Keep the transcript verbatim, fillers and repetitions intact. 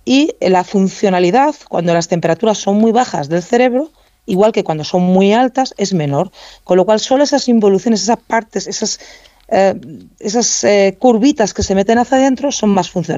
y la funcionalidad, cuando las temperaturas son muy bajas del cerebro, igual que cuando son muy altas, es menor. Con lo cual, solo esas involuciones, esas partes, esas, eh, esas eh, curvitas que se meten hacia adentro son más funcionales.